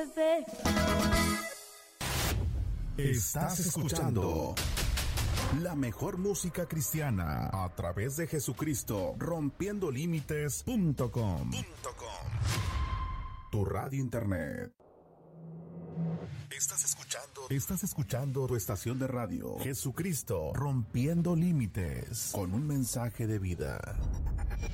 Estás escuchando la mejor música cristiana a través de Jesucristo, rompiendolímites.com. Tu radio internet. Estás escuchando tu estación de radio, Jesucristo, Rompiendo Límites, con un mensaje de vida.